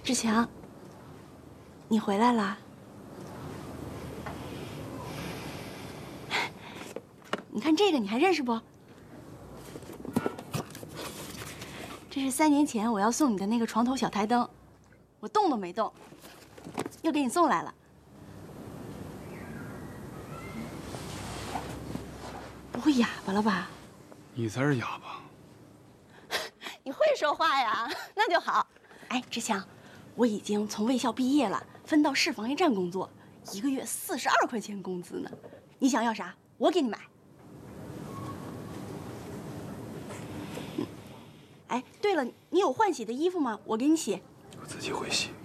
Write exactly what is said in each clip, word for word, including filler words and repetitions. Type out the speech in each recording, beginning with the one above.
志强，你回来啦？你看这个，你还认识不？这是三年前我要送你的那个床头小台灯，我动都没动，又给你送来了。不会哑巴了吧？ 你才是哑巴。 你会说话呀？那就好。哎，志强，我已经从卫校毕业了，分到市防疫站工作，一个月四十二块钱工资呢。你想要啥？我给你买。哎，对了，你有换洗的衣服吗？我给你洗。 我自己会洗。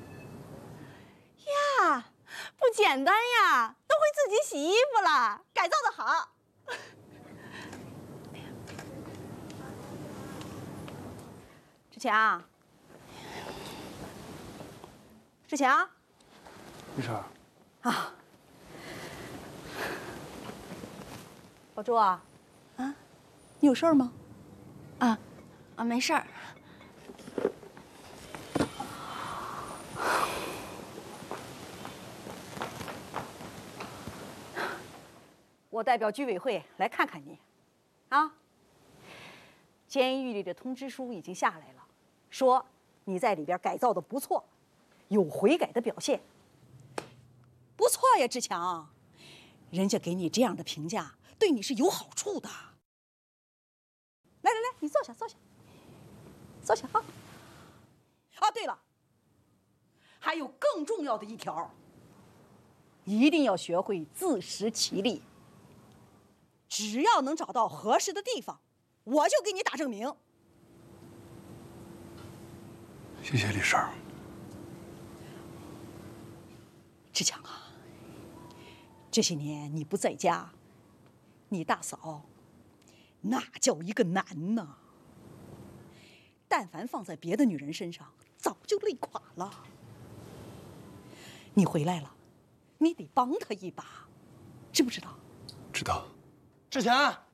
呀，不简单呀，都会自己洗衣服了，改造的好。志强，志强， 丽莎， 啊，宝珠啊，啊，你有事儿吗？啊，啊，没事儿。 我代表居委会来看看你，啊。监狱里的通知书已经下来了，说你在里边改造的不错，有悔改的表现。不错呀，志强，人家给你这样的评价，对你是有好处的。来来来，你坐下，坐下，坐下啊。啊，对了，还有更重要的一条，一定要学会自食其力。只要能找到合适的地方，我就给你打证明。 谢谢丽莎。 志强啊，这些年你不在家，你大嫂那叫一个难呐。但凡放在别的女人身上，早就累垮了。你回来了，你得帮她一把，知不知道？ 知道。 志强，